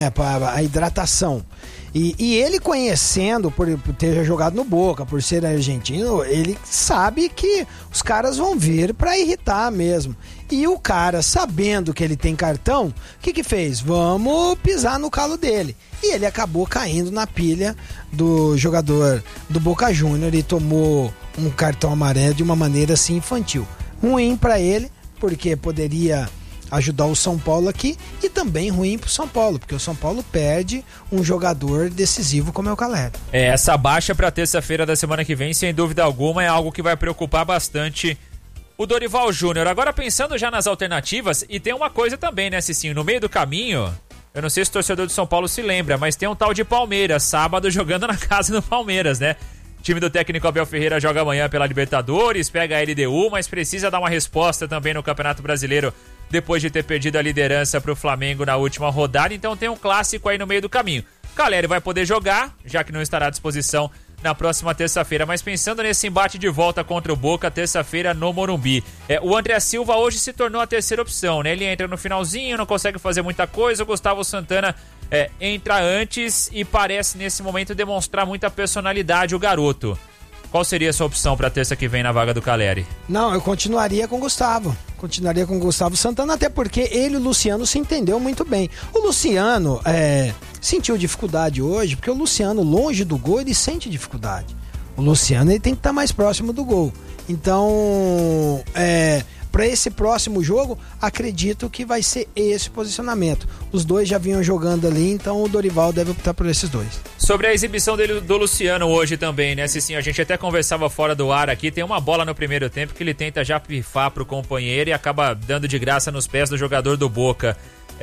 Para a hidratação. E ele conhecendo, por ter jogado no Boca, por ser argentino, ele sabe que os caras vão vir para irritar mesmo. E o cara, sabendo que ele tem cartão, o que fez? Vamos pisar no calo dele. E ele acabou caindo na pilha do jogador do Boca Juniors e tomou um cartão amarelo de uma maneira assim infantil. Ruim para ele, porque poderia ajudar o São Paulo aqui, e também ruim pro São Paulo, porque o São Paulo perde um jogador decisivo como é o Caleri. Essa baixa para terça-feira da semana que vem, sem dúvida alguma, é algo que vai preocupar bastante o Dorival Júnior. Agora, pensando já nas alternativas, e tem uma coisa também, né, Cicinho? No meio do caminho, eu não sei se o torcedor do São Paulo se lembra, mas tem um tal de Palmeiras, sábado jogando na casa do Palmeiras, né? O time do técnico Abel Ferreira joga amanhã pela Libertadores, pega a LDU, mas precisa dar uma resposta também no Campeonato Brasileiro depois de ter perdido a liderança para o Flamengo na última rodada. Então tem um clássico aí no meio do caminho. Caleri vai poder jogar, já que não estará à disposição na próxima terça-feira. Mas pensando nesse embate de volta contra o Boca, terça-feira no Morumbi. O André Silva hoje se tornou a terceira opção, né? Ele entra no finalzinho, não consegue fazer muita coisa. O Gustavo Santana entra antes e parece nesse momento demonstrar muita personalidade o garoto. Qual seria a sua opção para terça que vem na vaga do Caleri? Não, eu continuaria com o Gustavo. Continuaria com o Gustavo Santana, até porque ele e o Luciano se entendeu muito bem. O Luciano sentiu dificuldade hoje, porque o Luciano, longe do gol, ele sente dificuldade. O Luciano, ele tem que estar mais próximo do gol. Então, para esse próximo jogo, acredito que vai ser esse posicionamento. Os dois já vinham jogando ali, então o Dorival deve optar por esses dois. Sobre a exibição do Luciano hoje também, né, Cicinho? A gente até conversava fora do ar aqui. Tem uma bola no primeiro tempo que ele tenta já pifar pro companheiro e acaba dando de graça nos pés do jogador do Boca.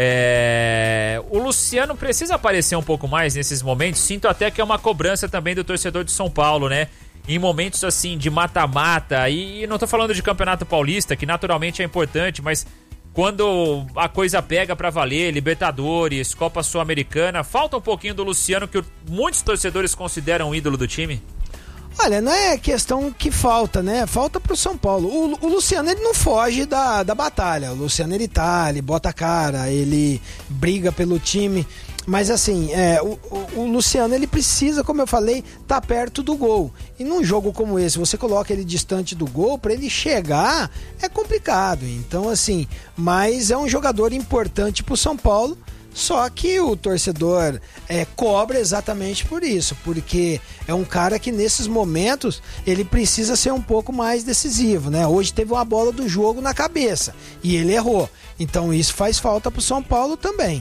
O Luciano precisa aparecer um pouco mais nesses momentos. Sinto até que é uma cobrança também do torcedor de São Paulo, né? Em momentos assim de mata-mata, e não tô falando de Campeonato Paulista, que naturalmente é importante, mas quando a coisa pega pra valer, Libertadores, Copa Sul-Americana, falta um pouquinho do Luciano, que muitos torcedores consideram um ídolo do time? Olha, não é questão que falta, né? Falta pro São Paulo. O Luciano, ele não foge da batalha. O Luciano, ele bota a cara, ele briga pelo time. Mas assim, o Luciano, ele precisa, como eu falei, tá perto do gol. E num jogo como esse, você coloca ele distante do gol, para ele chegar é complicado. Então assim, mas é um jogador importante pro São Paulo. Só que o torcedor cobra exatamente por isso, porque é um cara que nesses momentos ele precisa ser um pouco mais decisivo, né? Hoje teve uma bola do jogo na cabeça e ele errou. Então isso faz falta pro São Paulo também.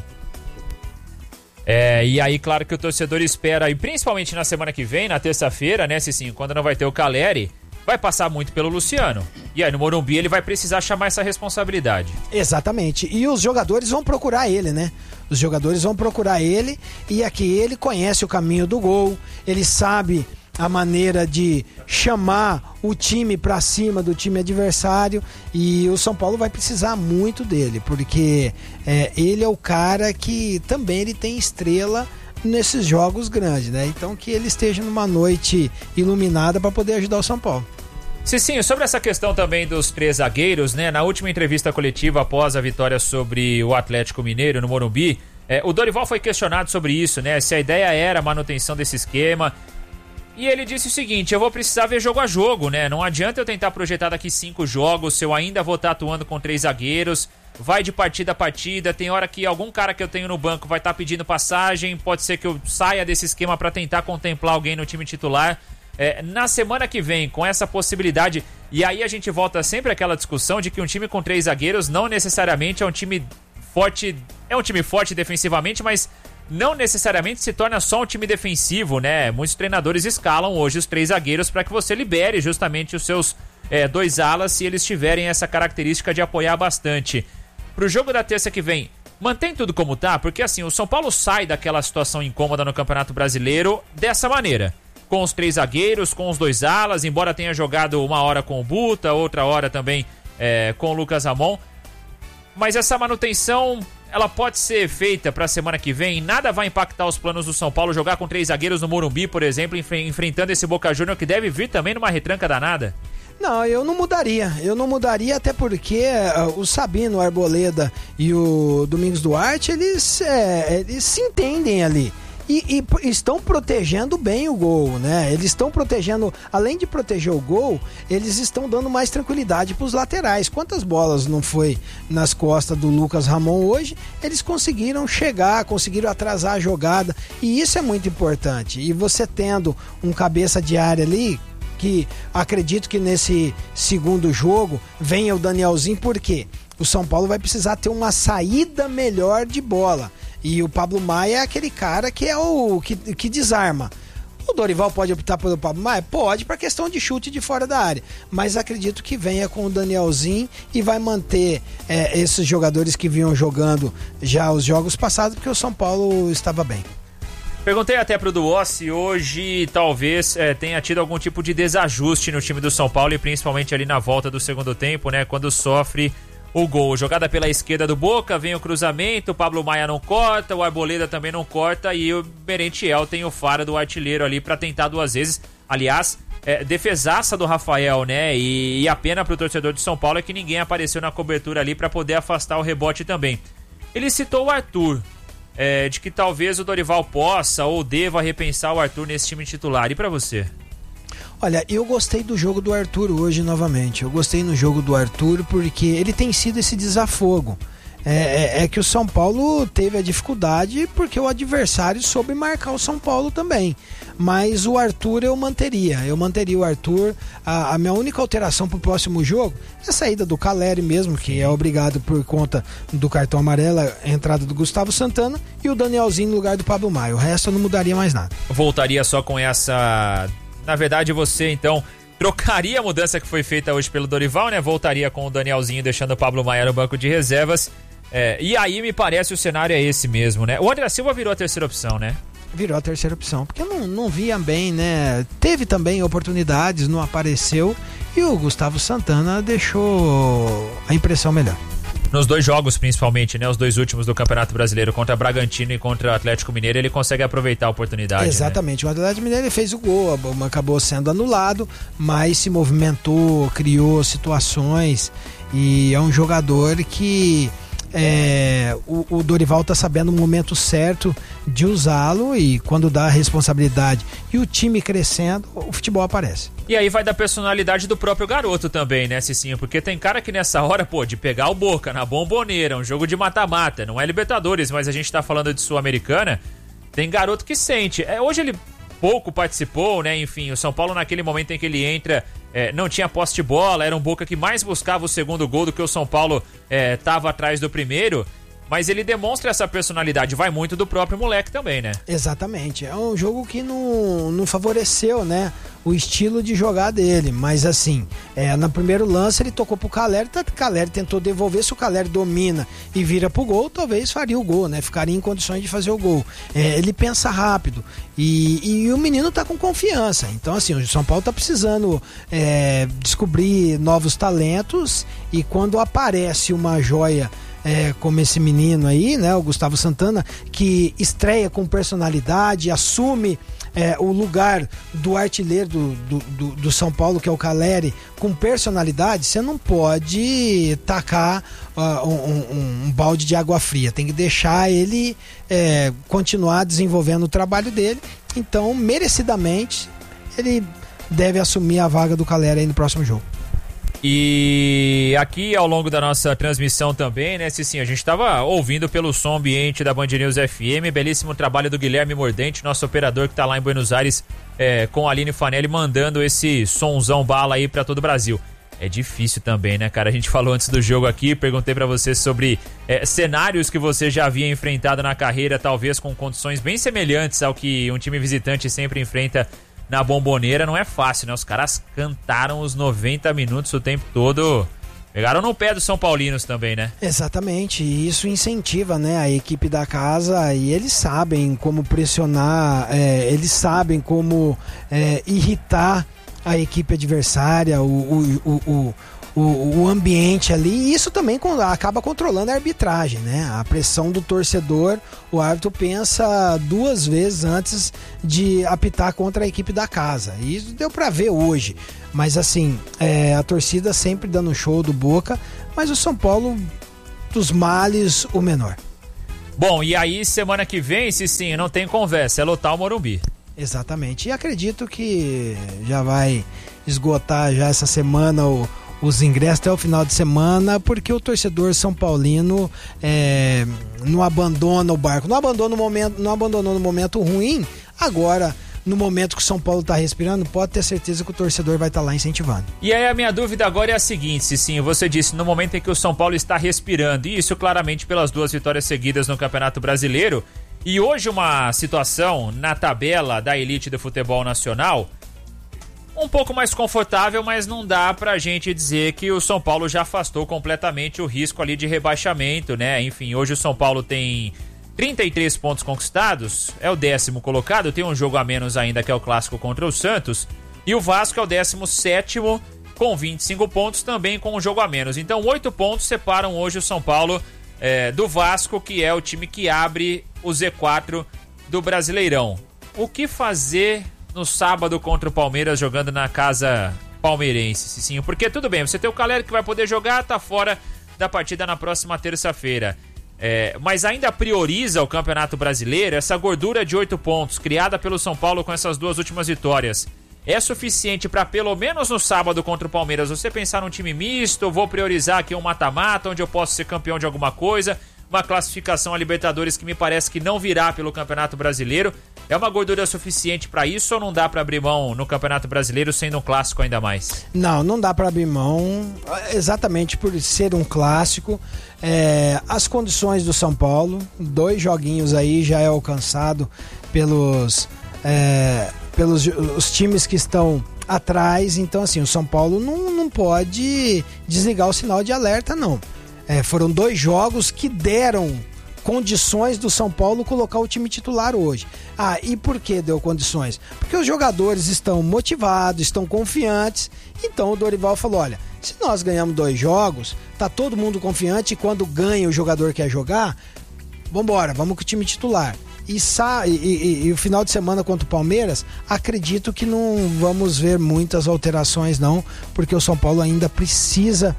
E aí, claro que o torcedor espera, e principalmente na semana que vem, na terça-feira, né, Cicinho, quando não vai ter o Caleri, vai passar muito pelo Luciano. E aí no Morumbi ele vai precisar chamar essa responsabilidade. Exatamente. E os jogadores vão procurar ele, né? Os jogadores vão procurar ele, e aqui ele conhece o caminho do gol, ele sabe a maneira de chamar o time para cima do time adversário, e o São Paulo vai precisar muito dele, porque ele é o cara que também ele tem estrela nesses jogos grandes, né? Então que ele esteja numa noite iluminada para poder ajudar o São Paulo. Cicinho, sobre essa questão também dos três zagueiros, né? Na última entrevista coletiva após a vitória sobre o Atlético Mineiro no Morumbi, o Dorival foi questionado sobre isso, né? Se a ideia era a manutenção desse esquema. E ele disse o seguinte: eu vou precisar ver jogo a jogo, né? Não adianta eu tentar projetar daqui 5 jogos se eu ainda vou estar atuando com 3 zagueiros. Vai de partida a partida. Tem hora que algum cara que eu tenho no banco vai estar pedindo passagem. Pode ser que eu saia desse esquema para tentar contemplar alguém no time titular. Na semana que vem, com essa possibilidade, e aí a gente volta sempre àquela discussão de que um time com 3 zagueiros não necessariamente é um time forte. É um time forte defensivamente, mas não necessariamente se torna só um time defensivo, né? Muitos treinadores escalam hoje os 3 zagueiros para que você libere justamente os seus 2 alas, se eles tiverem essa característica de apoiar bastante. Pro jogo da terça que vem, mantém tudo como tá, porque assim, o São Paulo sai daquela situação incômoda no Campeonato Brasileiro dessa maneira, com os 3 zagueiros, com os 2 alas, embora tenha jogado uma hora com o Buta, outra hora também com o Lucas Ramon. Mas essa manutenção, ela pode ser feita para a semana que vem. Nada vai impactar os planos do São Paulo jogar com 3 zagueiros no Morumbi, por exemplo, enfrentando esse Boca Juniors que deve vir também numa retranca danada. Não, eu não mudaria até porque o Sabino, o Arboleda e o Domingos Duarte, eles se entendem ali. E estão protegendo bem o gol, né? Eles estão protegendo, além de proteger o gol, eles estão dando mais tranquilidade para os laterais. Quantas bolas não foi nas costas do Lucas Ramon hoje? Eles conseguiram chegar, conseguiram atrasar a jogada, e isso é muito importante. E você tendo um cabeça de área ali, que acredito que nesse segundo jogo venha o Danielzinho, porque o São Paulo vai precisar ter uma saída melhor de bola. E o Pablo Maia é aquele cara que é o que desarma. O Dorival pode optar pelo Pablo Maia? Pode, para questão de chute de fora da área. Mas acredito que venha com o Danielzinho e vai manter esses jogadores que vinham jogando já os jogos passados, porque o São Paulo estava bem. Perguntei até pro Duó se hoje talvez tenha tido algum tipo de desajuste no time do São Paulo, e principalmente ali na volta do segundo tempo, né? Quando sofre o gol. Jogada pela esquerda do Boca, vem o cruzamento, o Pablo Maia não corta, o Arboleda também não corta, e o Merentiel tem o faro do artilheiro ali para tentar duas vezes. Aliás, defesaça do Rafael, né? E a pena pro torcedor de São Paulo é que ninguém apareceu na cobertura ali para poder afastar o rebote também. Ele citou o Arthur, de que talvez o Dorival possa ou deva repensar o Arthur nesse time titular. E para você? Olha, eu gostei do jogo do Arthur hoje novamente. Eu gostei no jogo do Arthur porque ele tem sido esse desafogo. É que o São Paulo teve a dificuldade porque o adversário soube marcar o São Paulo também. Mas o Arthur eu manteria o Arthur. A minha única alteração para o próximo jogo é a saída do Caleri mesmo, que é obrigado por conta do cartão amarelo, a entrada do Gustavo Santana, e o Danielzinho no lugar do Pablo Maia. O resto eu não mudaria mais nada. Voltaria só com essa... Na verdade, você então trocaria a mudança que foi feita hoje pelo Dorival, né? Voltaria com o Danielzinho, deixando o Pablo Maia no banco de reservas. E aí me parece o cenário é esse mesmo, né? O André Silva virou a terceira opção, né? Virou a terceira opção, porque não via bem, né? Teve também oportunidades, não apareceu, e o Gustavo Santana deixou a impressão melhor. Nos dois jogos, principalmente, né? Os dois últimos do Campeonato Brasileiro, contra Bragantino e contra o Atlético Mineiro, ele consegue aproveitar a oportunidade. Exatamente, né? O Atlético Mineiro ele fez o gol, acabou sendo anulado, mas se movimentou, criou situações, e é um jogador que o Dorival tá sabendo o momento certo de usá-lo, e quando dá a responsabilidade e o time crescendo, o futebol aparece. E aí vai da personalidade do próprio garoto também, né, Cicinho? Porque tem cara que nessa hora, de pegar o Boca na Bomboneira, um jogo de mata-mata, não é Libertadores, mas a gente tá falando de Sul-Americana, tem garoto que sente. Hoje ele pouco participou, né? Enfim, o São Paulo naquele momento em que ele entra, não tinha posse de bola, era um Boca que mais buscava o segundo gol do que o São Paulo tava atrás do primeiro, mas ele demonstra essa personalidade, vai muito do próprio moleque também, né? Exatamente, é um jogo que não favoreceu, né, o estilo de jogar dele, mas assim, no primeiro lance ele tocou pro Caleri, o Caleri tentou devolver, se o Caleri domina e vira pro gol, talvez faria o gol, né, ficaria em condições de fazer o gol. Ele pensa rápido e o menino tá com confiança, então assim, o São Paulo tá precisando descobrir novos talentos, e quando aparece uma joia como esse menino aí, né, o Gustavo Santana, que estreia com personalidade, assume o lugar do artilheiro do São Paulo, que é o Caleri, com personalidade, você não pode tacar um balde de água fria, tem que deixar ele continuar desenvolvendo o trabalho dele. Então, merecidamente, ele deve assumir a vaga do Caleri aí no próximo jogo. E aqui ao longo da nossa transmissão também, né, Cicinho, a gente estava ouvindo pelo som ambiente da Band News FM, belíssimo trabalho do Guilherme Mordente, nosso operador que está lá em Buenos Aires com a Aline Fanelli, mandando esse sonzão bala aí para todo o Brasil. É difícil também, né, cara? A gente falou antes do jogo aqui, perguntei para você sobre cenários que você já havia enfrentado na carreira, talvez com condições bem semelhantes ao que um time visitante sempre enfrenta na Bomboneira. Não é fácil, né? Os caras cantaram os 90 minutos o tempo todo. Pegaram no pé dos São Paulinos também, né? Exatamente, e isso incentiva, né, a equipe da casa, e eles sabem como pressionar, eles sabem como irritar a equipe adversária. O o ambiente ali, e isso também acaba controlando a arbitragem, né? A pressão do torcedor, o árbitro pensa 2 vezes antes de apitar contra a equipe da casa. E isso deu pra ver hoje. Mas assim, a torcida sempre dando show do Boca, mas o São Paulo, dos males, o menor. Bom, e aí semana que vem, sim, não tem conversa, é lotar o Morumbi. Exatamente, e acredito que já vai esgotar já essa semana os ingressos até o final de semana, porque o torcedor são paulino não abandona o barco, não abandonou no momento ruim. Agora, no momento que o São Paulo está respirando, pode ter certeza que o torcedor vai estar lá incentivando. E aí a minha dúvida agora é a seguinte, sim, você disse no momento em que o São Paulo está respirando, e isso claramente pelas 2 vitórias seguidas no Campeonato Brasileiro, e hoje uma situação na tabela da elite do futebol nacional um pouco mais confortável, mas não dá pra gente dizer que o São Paulo já afastou completamente o risco ali de rebaixamento, né? Enfim, hoje o São Paulo tem 33 pontos conquistados, é o 10º colocado, tem um jogo a menos ainda que é o clássico contra o Santos, e o Vasco é o 17º com 25 pontos, também com um jogo a menos. Então 8 pontos separam hoje o São Paulo do Vasco, que é o time que abre o Z4 do Brasileirão. O que fazer no sábado contra o Palmeiras jogando na casa palmeirense, Cicinho? Porque tudo bem, você tem o Caleri que vai poder jogar, tá fora da partida na próxima terça-feira. Mas ainda prioriza o Campeonato Brasileiro. Essa gordura de 8 pontos criada pelo São Paulo com essas 2 últimas vitórias é suficiente para pelo menos no sábado contra o Palmeiras você pensar num time misto? Vou priorizar aqui um mata-mata onde eu posso ser campeão de alguma coisa, uma classificação a Libertadores que me parece que não virá pelo Campeonato Brasileiro. É uma gordura suficiente para isso ou não dá para abrir mão no Campeonato Brasileiro sendo um clássico ainda mais? Não dá para abrir mão, exatamente por ser um clássico. As condições do São Paulo, 2 joguinhos aí já é alcançado pelos os times que estão atrás. Então assim, o São Paulo não pode desligar o sinal de alerta, não. Foram 2 jogos que deram condições do São Paulo colocar o time titular hoje. E por que deu condições? Porque os jogadores estão motivados, estão confiantes. Então o Dorival falou, olha, se nós ganhamos 2 jogos, tá todo mundo confiante, e quando ganha o jogador quer jogar, vambora, vamos com o time titular. E o final de semana contra o Palmeiras, acredito que não vamos ver muitas alterações não, porque o São Paulo ainda precisa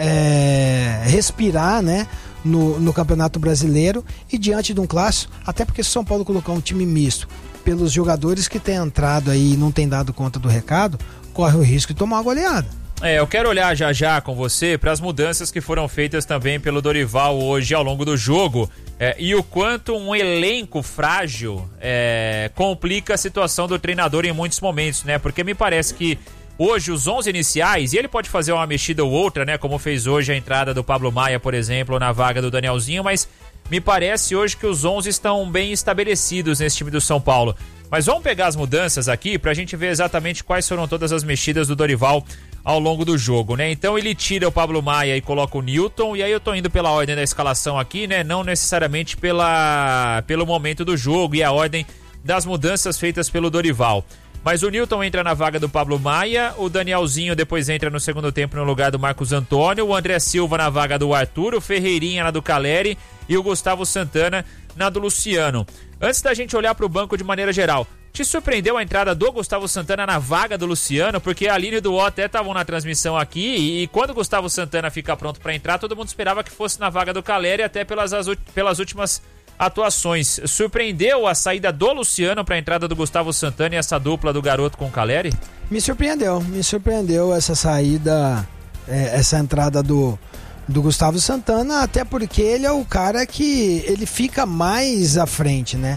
respirar, né, no Campeonato Brasileiro, e diante de um clássico, até porque se o São Paulo colocar um time misto, pelos jogadores que têm entrado aí e não tem dado conta do recado, corre o risco de tomar uma goleada. Eu quero olhar já com você para as mudanças que foram feitas também pelo Dorival hoje ao longo do jogo, e o quanto um elenco frágil complica a situação do treinador em muitos momentos, né? Porque me parece que hoje os 11 iniciais, e ele pode fazer uma mexida ou outra, né? Como fez hoje a entrada do Pablo Maia, por exemplo, na vaga do Danielzinho, mas me parece hoje que os 11 estão bem estabelecidos nesse time do São Paulo. Mas vamos pegar as mudanças aqui pra gente ver exatamente quais foram todas as mexidas do Dorival ao longo do jogo, né? Então ele tira o Pablo Maia e coloca o Newton, e aí eu tô indo pela ordem da escalação aqui, né? Não necessariamente pelo momento do jogo e a ordem das mudanças feitas pelo Dorival. Mas o Newton entra na vaga do Pablo Maia, o Danielzinho depois entra no segundo tempo no lugar do Marcos Antônio, o André Silva na vaga do Arthur, o Ferreirinha na do Caleri e o Gustavo Santana na do Luciano. Antes da gente olhar para o banco de maneira geral, te surpreendeu a entrada do Gustavo Santana na vaga do Luciano? Porque a Aline e o Duó até estavam na transmissão aqui, e quando o Gustavo Santana fica pronto para entrar, todo mundo esperava que fosse na vaga do Caleri, até pelas últimas atuações. Surpreendeu a saída do Luciano para a entrada do Gustavo Santana e essa dupla do garoto com o Caleri? Me surpreendeu essa saída, essa entrada do Gustavo Santana, até porque ele é o cara que ele fica mais à frente, né?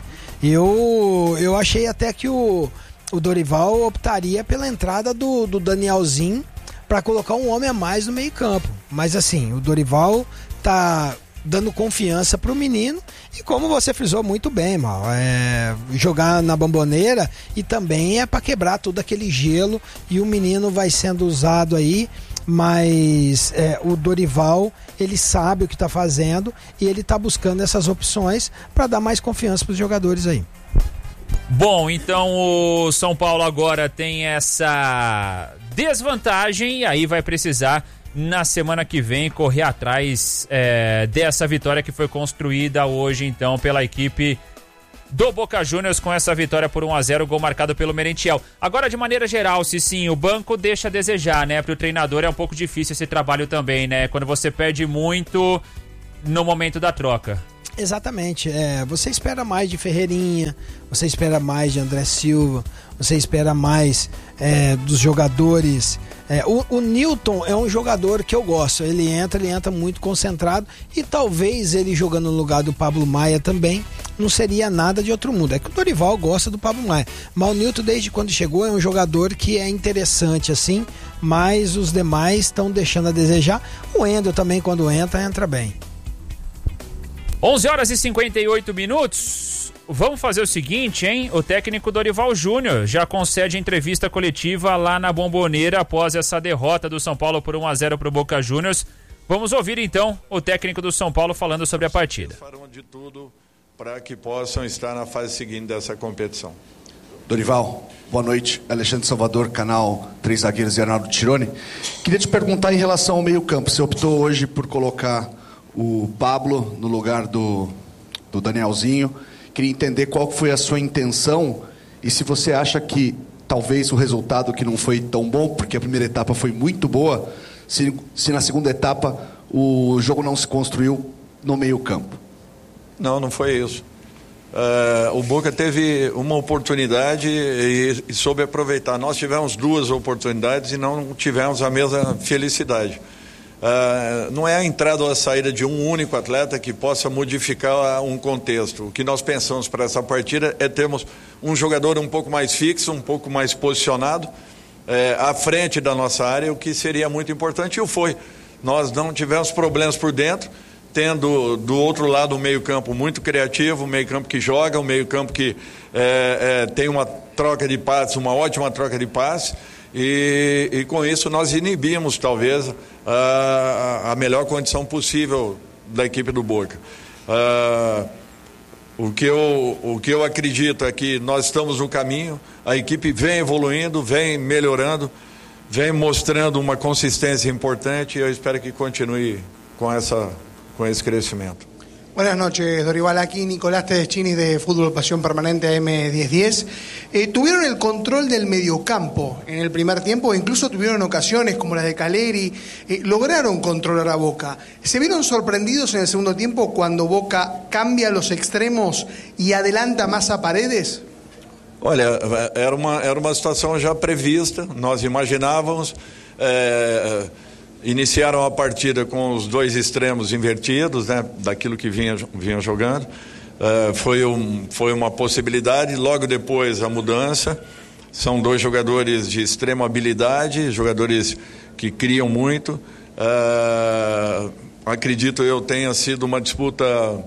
Eu achei até que o Dorival optaria pela entrada do Danielzinho para colocar um homem a mais no meio campo, mas assim, o Dorival tá dando confiança pro menino, e como você frisou muito bem, Mal, jogar na Bomboneira, e também é para quebrar todo aquele gelo, e o menino vai sendo usado aí, mas o Dorival, ele sabe o que está fazendo, e ele está buscando essas opções para dar mais confiança para os jogadores aí. Bom, então o São Paulo agora tem essa desvantagem, e aí vai precisar na semana que vem correr atrás dessa vitória que foi construída hoje então pela equipe do Boca Juniors, com essa vitória por 1-0, gol marcado pelo Merentiel. Agora, de maneira geral, sim, o banco deixa a desejar, né? Para o treinador é um pouco difícil esse trabalho também, né? Quando você perde muito no momento da troca. Exatamente, você espera mais de Ferreirinha, você espera mais de André Silva, você espera mais dos jogadores. O Newton é um jogador que eu gosto, ele entra muito concentrado, e talvez ele jogando no lugar do Pablo Maia também não seria nada de outro mundo. É que o Dorival gosta do Pablo Maia, mas o Newton desde quando chegou é um jogador que é interessante assim, mas os demais estão deixando a desejar. O Endo também, quando entra bem. 11h58. Vamos fazer o seguinte, hein? O técnico Dorival Júnior já concede entrevista coletiva lá na Bombonera após essa derrota do São Paulo por 1-0 para o Boca Juniors. Vamos ouvir então o técnico do São Paulo falando sobre a partida. Farão de tudo para que possam estar na fase seguinte dessa competição. Dorival, boa noite. Alexandre Salvador, canal 3 Zagueiros e Arnaldo Tironi. Queria te perguntar em relação ao meio-campo. Você optou hoje por colocar o Pablo no lugar do Danielzinho. Queria entender qual foi a sua intenção e se você acha que talvez o resultado que não foi tão bom, porque a primeira etapa foi muito boa, se na segunda etapa o jogo não se construiu no meio-campo. Não foi isso. O Boca teve uma oportunidade e soube aproveitar. Nós tivemos 2 oportunidades e não tivemos a mesma felicidade. Não é a entrada ou a saída de um único atleta que possa modificar um contexto. O que nós pensamos para essa partida é termos um jogador um pouco mais fixo, um pouco mais posicionado à frente da nossa área, o que seria muito importante, e o foi. Nós não tivemos problemas por dentro, tendo do outro lado um meio-campo muito criativo, um meio-campo que joga, um meio-campo que tem uma troca de passes, uma ótima troca de passes. E com isso nós inibimos talvez a melhor condição possível da equipe do Boca. O que eu acredito é que nós estamos no caminho, a equipe vem evoluindo, vem melhorando, vem mostrando uma consistência importante, e eu espero que continue com esse crescimento. Buenas noches, Dorival. Aquí Nicolás Tedeschini de Fútbol Pasión Permanente AM1010. Tuvieron el control del mediocampo en el primer tiempo, incluso tuvieron ocasiones como la de Caleri, lograron controlar a Boca. ¿Se vieron sorprendidos en el segundo tiempo cuando Boca cambia los extremos y adelanta más a Paredes? Olha, era uma situação já prevista, nós imaginávamos. Iniciaram a partida com os 2 extremos invertidos, né, daquilo que vinham jogando. Foi uma possibilidade. Logo depois a mudança. São 2 jogadores de extrema habilidade, jogadores que criam muito. Acredito eu tenha sido uma disputa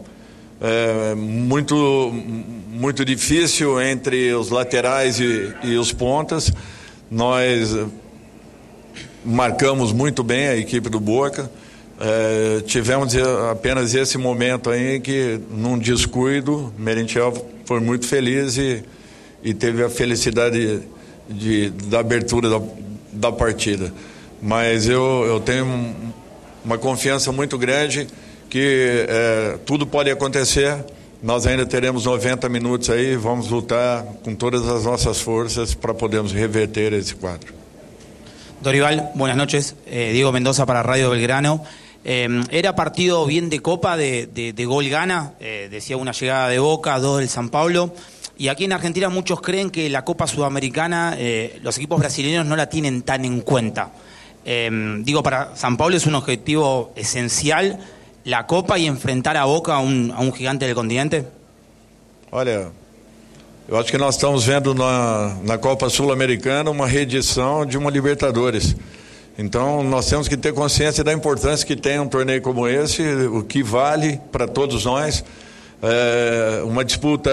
muito difícil entre os laterais e os pontas. Nós marcamos muito bem a equipe do Boca. Tivemos apenas esse momento aí que, num descuido, Merentiel foi muito feliz e teve a felicidade da abertura da partida. Mas eu tenho uma confiança muito grande que tudo pode acontecer. Nós ainda teremos 90 minutos aí, vamos lutar com todas as nossas forças para podermos reverter esse quadro. Dorival, buenas noches. Diego Mendoza para Radio Belgrano. ¿Era partido bien de Copa, de gol gana? Decía una llegada de Boca, 2 del San Pablo. Y aquí en Argentina muchos creen que la Copa Sudamericana, los equipos brasileños no la tienen tan en cuenta. Para San Pablo es un objetivo esencial la Copa y enfrentar a Boca a un gigante del continente. Olha, eu acho que nós estamos vendo na Copa Sul-Americana uma reedição de uma Libertadores. Então nós temos que ter consciência da importância que tem um torneio como esse, o que vale para todos nós. Uma disputa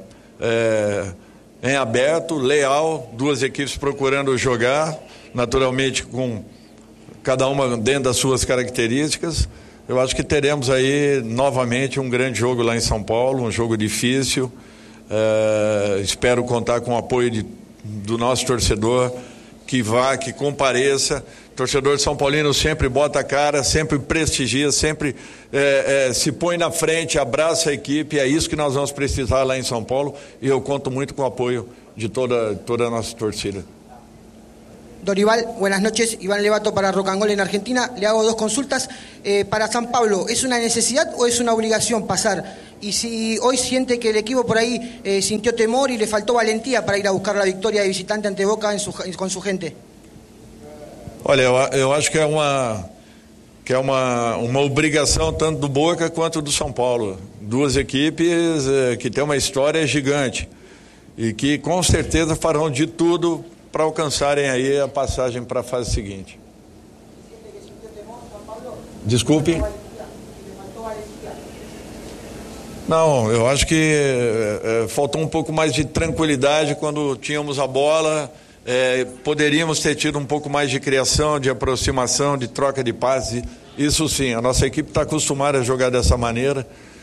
em aberto, leal, 2 equipes procurando jogar, naturalmente com cada uma dentro das suas características. Eu acho que teremos aí novamente um grande jogo lá em São Paulo, um jogo difícil. Espero contar com o apoio do nosso torcedor, que vá, que compareça. O torcedor de São Paulino sempre bota a cara, sempre prestigia, sempre se põe na frente, abraça a equipe. É isso que nós vamos precisar lá em São Paulo, e eu conto muito com o apoio de toda a nossa torcida. Dorival, buenas noches. Iván Levato para Rocangol en Argentina. Le hago dos consultas. Para San Pablo, ¿es una necesidad o es una obligación pasar? Y si hoy siente que el equipo por ahí sintió temor y le faltó valentía para ir a buscar la victoria de visitante ante Boca con su gente. Olha, eu acho que é uma obrigação tanto do Boca quanto do São Paulo. Duas equipes que têm uma história gigante e que com certeza farão de tudo para alcançarem aí a passagem para a fase seguinte. Desculpe. Não, eu acho que faltou um pouco mais de tranquilidade quando tínhamos a bola. Poderíamos ter tido um pouco mais de criação, de aproximação, de troca de passes. Isso sim, a nossa equipe está acostumada a jogar dessa maneira.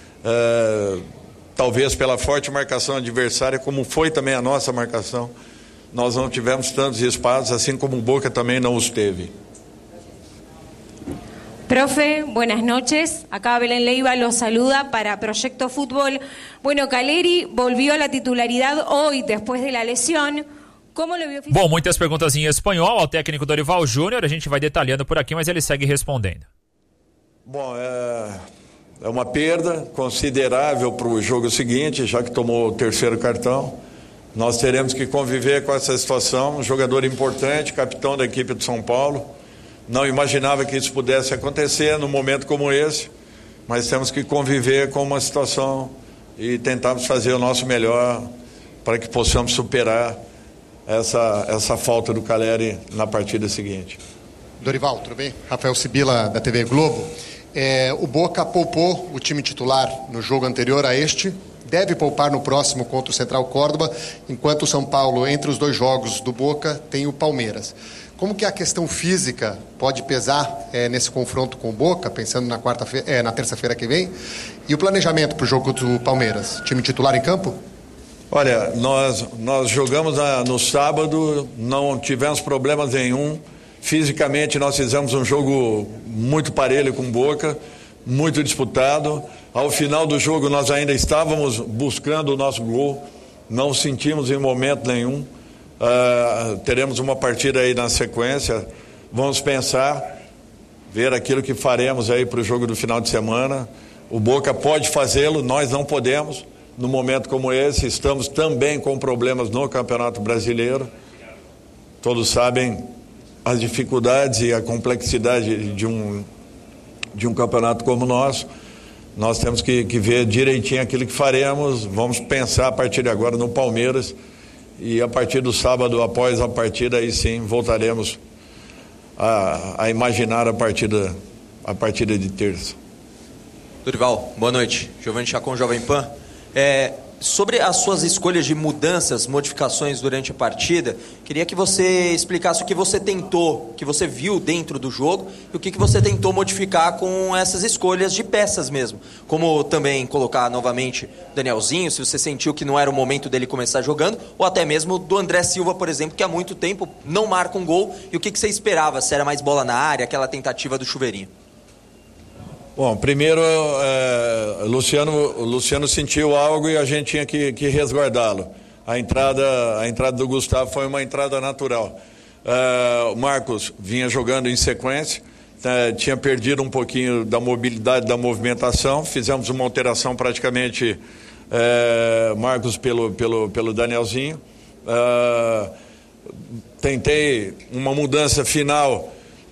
Talvez pela forte marcação adversária, como foi também a nossa marcação, nós não tivemos tantos espaços, assim como o Boca também não os teve. Profe, buenas noches. Acá Belén Leiva los saluda para Proyecto Fútbol. Bueno, Caleri volvió a la titularidad hoy después de la lesión. ¿Cómo lo vio? Bom, muitas perguntas em espanhol ao técnico Dorival Júnior. A gente vai detalhando por aqui, mas ele segue respondendo. Bom, é uma perda considerável para o jogo seguinte, já que tomou o terceiro cartão. Nós teremos que conviver com essa situação. Um jogador importante, capitão da equipe de São Paulo. Não imaginava que isso pudesse acontecer num momento como esse, mas temos que conviver com uma situação e tentarmos fazer o nosso melhor para que possamos superar essa falta do Caleri na partida seguinte. Dorival, tudo bem? Rafael Sibila, da TV Globo. O Boca poupou o time titular no jogo anterior a este, deve poupar no próximo contra o Central Córdoba, enquanto o São Paulo, entre os dois jogos do Boca, tem o Palmeiras. Como que a questão física pode pesar nesse confronto com o Boca, pensando na terça-feira que vem? E o planejamento para o jogo do Palmeiras? Time titular em campo? Olha, nós jogamos no sábado, não tivemos problemas nenhum. Fisicamente nós fizemos um jogo muito parelho com o Boca, muito disputado. Ao final do jogo nós ainda estávamos buscando o nosso gol, não sentimos em momento nenhum. Teremos uma partida aí na sequência, vamos pensar, ver aquilo que faremos aí para o jogo do final de semana. O Boca pode fazê-lo, nós não podemos. No momento como esse, estamos também com problemas no Campeonato Brasileiro. Todos sabem as dificuldades e a complexidade de um campeonato como o nosso. Nós temos que ver direitinho aquilo que faremos. Vamos pensar a partir de agora no Palmeiras. E a partir do sábado, após a partida, aí sim voltaremos a imaginar a partida de terça. Dorival, boa noite. Giovanni Chacon, Jovem Pan. Sobre as suas escolhas de mudanças, modificações durante a partida, queria que você explicasse o que você tentou, o que você viu dentro do jogo e o que você tentou modificar com essas escolhas de peças mesmo. Como também colocar novamente Danielzinho, se você sentiu que não era o momento dele começar jogando, ou até mesmo do André Silva, por exemplo, que há muito tempo não marca um gol. E o que você esperava? Se era mais bola na área, aquela tentativa do chuveirinho? Bom, primeiro o Luciano sentiu algo e a gente tinha que resguardá-lo. A entrada do Gustavo foi uma entrada natural. O Marcos vinha jogando em sequência, tinha perdido um pouquinho da mobilidade, da movimentação. Fizemos uma alteração praticamente Marcos pelo Danielzinho. Tentei uma mudança final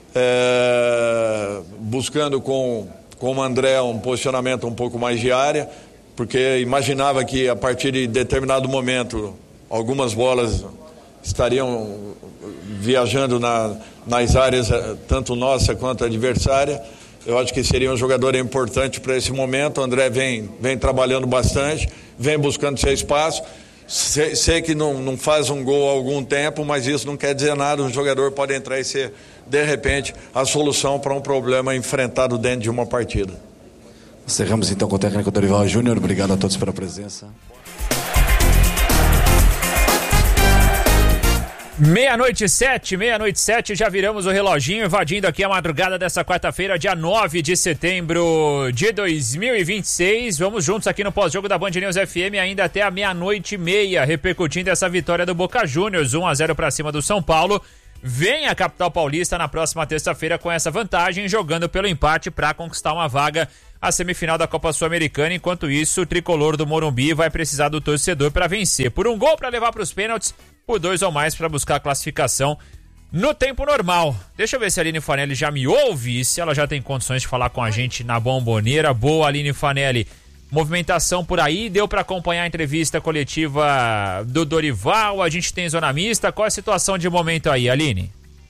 buscando com o André um posicionamento um pouco mais de área, porque imaginava que a partir de determinado momento algumas bolas estariam viajando nas áreas tanto nossa quanto adversária. Eu acho que seria um jogador importante para esse momento. O André vem trabalhando bastante, vem buscando seu espaço. Sei que não faz um gol há algum tempo, mas isso não quer dizer nada. Um jogador pode entrar e ser, de repente, a solução para um problema enfrentado dentro de uma partida. Encerramos então com o técnico Dorival Júnior. Obrigado a todos pela presença. Meia-noite 7, já viramos o reloginho, invadindo aqui a madrugada dessa quarta-feira, dia 9 de setembro de 2026. Vamos juntos aqui no pós-jogo da Band News FM, ainda até a 00:30, repercutindo essa vitória do Boca Juniors, 1-0 para cima do São Paulo. Vem a capital paulista na próxima terça-feira com essa vantagem, jogando pelo empate para conquistar uma vaga à semifinal da Copa Sul-Americana. Enquanto isso, o tricolor do Morumbi vai precisar do torcedor para vencer. Por um gol para levar para os pênaltis, por 2 ou mais para buscar a classificação no tempo normal. Deixa eu ver se a Aline Fanelli já me ouve e se ela já tem condições de falar com a gente na Bomboneira. Boa, Aline Fanelli. Movimentação por aí, deu para acompanhar a entrevista coletiva do Dorival, a gente tem zona mista. Qual é a situação de momento aí, Aline?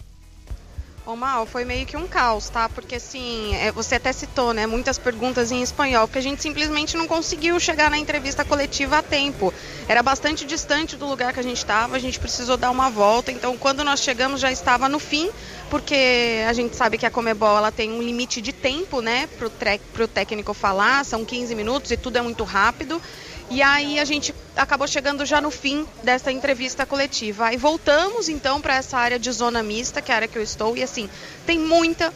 Ô Mal, foi meio que um caos, tá? Porque assim, você até citou, né, muitas perguntas em espanhol, porque a gente simplesmente não conseguiu chegar na entrevista coletiva a tempo. Era bastante distante do lugar que a gente estava, a gente precisou dar uma volta, então quando nós chegamos já estava no fim, porque a gente sabe que a Conmebol, ela tem um limite de tempo, né, pro técnico falar, são 15 minutos e tudo é muito rápido. E aí a gente acabou chegando já no fim dessa entrevista coletiva. Aí voltamos então para essa área de zona mista, que é a área que eu estou, e assim, tem muita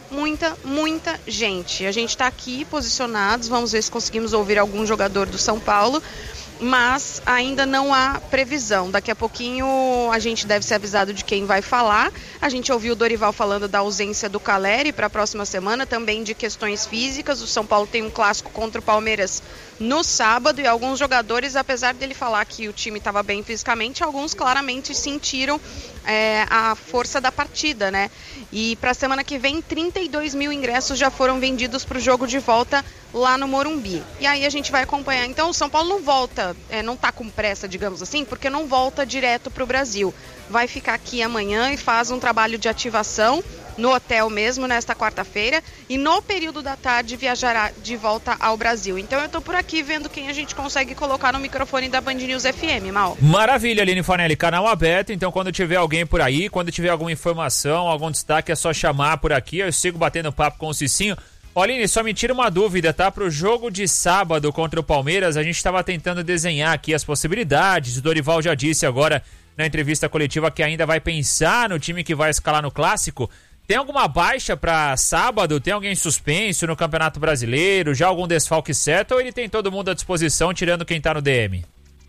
gente. A gente está aqui posicionados, vamos ver se conseguimos ouvir algum jogador do São Paulo, mas ainda não há previsão. Daqui a pouquinho a gente deve ser avisado de quem vai falar. A gente ouviu o Dorival falando da ausência do Caleri para a próxima semana, também de questões físicas. O São Paulo tem um clássico contra o Palmeiras no sábado e alguns jogadores, apesar dele falar que o time estava bem fisicamente, alguns claramente sentiram a força da partida, né? E para a semana que vem, 32 mil ingressos já foram vendidos para o jogo de volta lá no Morumbi. E aí a gente vai acompanhar. Então o São Paulo não volta, não está com pressa, digamos assim, porque não volta direto para o Brasil. Vai ficar aqui amanhã e faz um trabalho de ativação no hotel mesmo, nesta quarta-feira, e no período da tarde viajará de volta ao Brasil. Então eu tô por aqui vendo quem a gente consegue colocar no microfone da Band News FM, Mal. Maravilha, Aline Fanelli, canal aberto, então quando tiver alguém por aí, quando tiver alguma informação, algum destaque, é só chamar por aqui, eu sigo batendo papo com o Cicinho. Aline, só me tira uma dúvida, tá? Pro jogo de sábado contra o Palmeiras, a gente estava tentando desenhar aqui as possibilidades, o Dorival já disse agora na entrevista coletiva que ainda vai pensar no time que vai escalar no Clássico. Tem alguma baixa para sábado? Tem alguém suspenso no Campeonato Brasileiro? Já algum desfalque certo? Ou ele tem todo mundo à disposição, tirando quem tá no DM?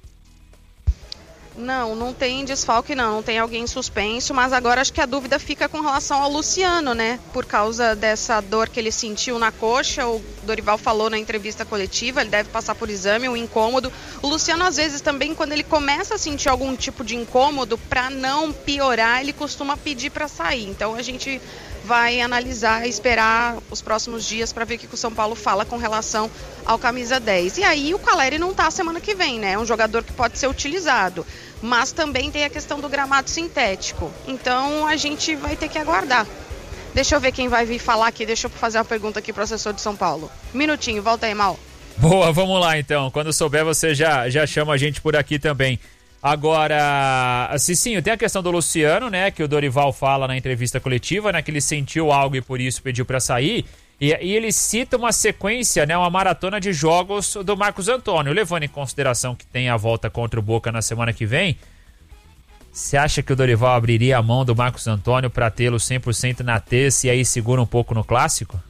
Não tem desfalque não tem alguém suspenso, mas agora acho que a dúvida fica com relação ao Luciano, né? Por causa dessa dor que ele sentiu na coxa, o Dorival falou na entrevista coletiva, ele deve passar por exame, um incômodo. O Luciano, às vezes, também, quando ele começa a sentir algum tipo de incômodo, para não piorar, ele costuma pedir para sair. Então a gente vai analisar e esperar os próximos dias para ver o que o São Paulo fala com relação ao camisa 10. E aí o Caleri não tá semana que vem, né? É um jogador que pode ser utilizado, mas também tem a questão do gramado sintético. Então a gente vai ter que aguardar. Deixa eu ver quem vai vir falar aqui, deixa eu fazer uma pergunta aqui pro assessor de São Paulo. Minutinho, volta aí, Mal. Boa, vamos lá então. Quando souber você já chama a gente por aqui também. Agora, Cicinho, tem a questão do Luciano, né, que o Dorival fala na entrevista coletiva, né, que ele sentiu algo e por isso pediu para sair, e ele cita uma sequência, né, uma maratona de jogos do Marcos Antônio, levando em consideração que tem a volta contra o Boca na semana que vem. Você acha que o Dorival abriria a mão do Marcos Antônio para tê-lo 100% na terça e aí segura um pouco no Clássico?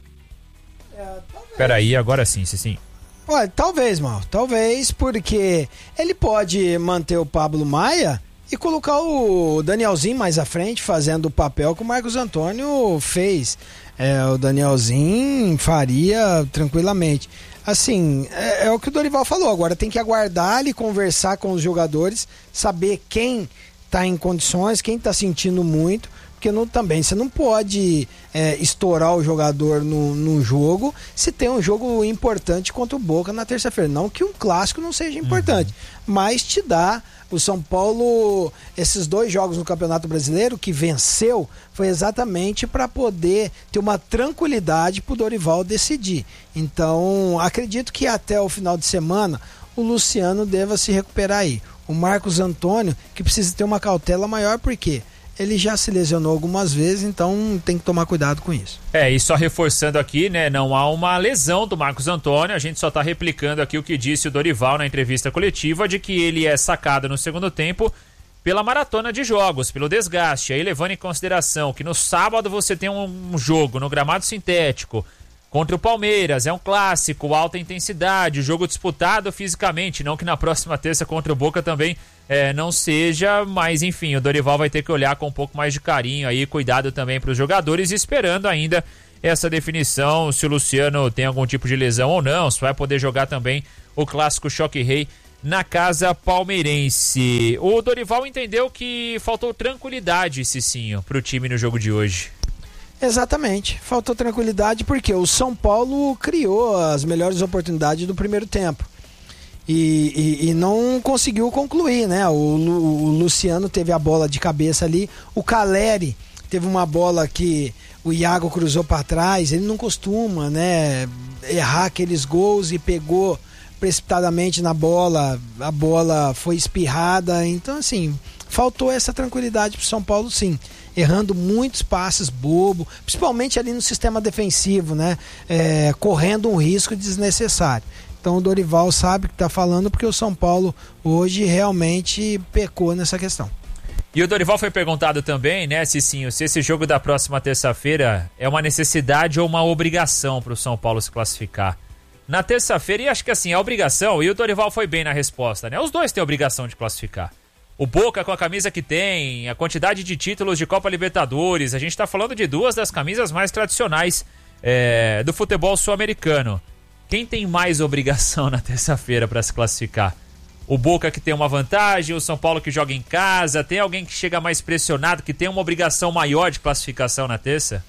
Peraí, agora sim, Cicinho. Olha, talvez, Mal. Talvez, porque ele pode manter o Pablo Maia e colocar o Danielzinho mais à frente, fazendo o papel que o Marcos Antônio fez. O Danielzinho faria tranquilamente. Assim, é o que o Dorival falou. Agora tem que aguardar e conversar com os jogadores, saber quem está em condições, quem está sentindo muito. Porque também você não pode estourar o jogador no jogo se tem um jogo importante contra o Boca na terça-feira. Não que um clássico não seja importante, mas te dá. O São Paulo, esses 2 jogos no Campeonato Brasileiro que venceu, foi exatamente para poder ter uma tranquilidade para o Dorival decidir. Então, acredito que até o final de semana o Luciano deva se recuperar aí. O Marcos Antônio, que precisa ter uma cautela maior, porque ele já se lesionou algumas vezes, então tem que tomar cuidado com isso. E só reforçando aqui, né, não há uma lesão do Marcos Antônio, a gente só tá replicando aqui o que disse o Dorival na entrevista coletiva, de que ele é sacado no segundo tempo pela maratona de jogos, pelo desgaste. Aí levando em consideração que no sábado você tem um jogo no gramado sintético contra o Palmeiras, é um clássico, alta intensidade, jogo disputado fisicamente, não que na próxima terça contra o Boca também não seja, mas enfim, o Dorival vai ter que olhar com um pouco mais de carinho aí, cuidado também para os jogadores, esperando ainda essa definição, se o Luciano tem algum tipo de lesão ou não, se vai poder jogar também o clássico Choque Rei na casa palmeirense. O Dorival entendeu que faltou tranquilidade, Cicinho, pro time no jogo de hoje. Exatamente, faltou tranquilidade porque o São Paulo criou as melhores oportunidades do primeiro tempo e não conseguiu concluir, né? O Luciano teve a bola de cabeça ali, o Caleri teve uma bola que o Iago cruzou para trás, ele não costuma, né, errar aqueles gols e pegou precipitadamente na bola, a bola foi espirrada, então assim, faltou essa tranquilidade pro São Paulo sim, errando muitos passes bobo, principalmente ali no sistema defensivo, né, correndo um risco desnecessário. Então o Dorival sabe o que está falando porque o São Paulo hoje realmente pecou nessa questão. E o Dorival foi perguntado também, né, Cicinho, se esse jogo da próxima terça-feira é uma necessidade ou uma obrigação para o São Paulo se classificar. Na terça-feira, e acho que assim, é obrigação, e o Dorival foi bem na resposta, né? Os dois têm obrigação de classificar. O Boca com a camisa que tem, a quantidade de títulos de Copa Libertadores, a gente tá falando de duas das camisas mais tradicionais do futebol sul-americano. Quem tem mais obrigação na terça-feira para se classificar? O Boca que tem uma vantagem, o São Paulo que joga em casa, tem alguém que chega mais pressionado, que tem uma obrigação maior de classificação na terça?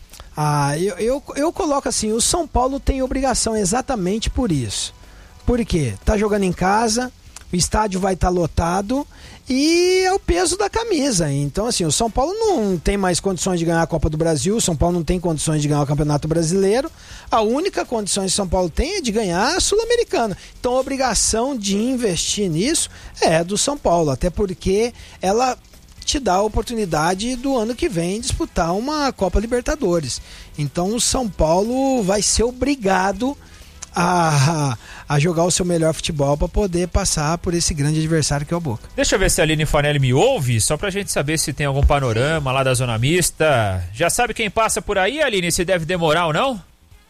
Eu coloco assim, o São Paulo tem obrigação exatamente por isso. Por quê? Tá jogando em casa, o estádio vai estar lotado e é o peso da camisa. Então assim, o São Paulo não tem mais condições de ganhar a Copa do Brasil, o São Paulo não tem condições de ganhar o Campeonato Brasileiro. A única condição que o São Paulo tem é de ganhar a Sul-Americana. Então a obrigação de investir nisso é do São Paulo, até porque ela te dá a oportunidade do ano que vem disputar uma Copa Libertadores. Então o São Paulo vai ser obrigado a jogar o seu melhor futebol para poder passar por esse grande adversário que é o Boca. Deixa eu ver se a Aline Fanelli me ouve, só pra gente saber se tem algum panorama lá da Zona Mista. Já sabe quem passa por aí, Aline, se deve demorar ou não?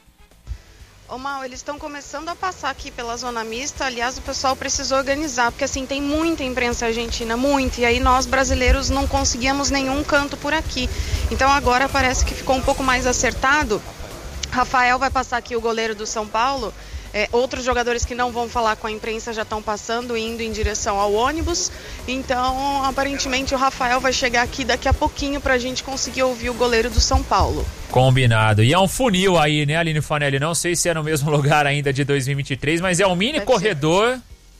Ô Mal, eles estão começando a passar aqui pela Zona Mista, aliás o pessoal precisa organizar, porque assim, tem muita imprensa argentina, muito, e aí nós brasileiros não conseguíamos nenhum canto por aqui. Então agora parece que ficou um pouco mais acertado. Rafael vai passar aqui, o goleiro do São Paulo. Outros jogadores que não vão falar com a imprensa já estão passando, indo em direção ao ônibus. Então, aparentemente, o Rafael vai chegar aqui daqui a pouquinho pra gente conseguir ouvir o goleiro do São Paulo. Combinado. E é um funil aí, né, Aline Fanelli? Não sei se é no mesmo lugar ainda de 2023, mas é um mini corredor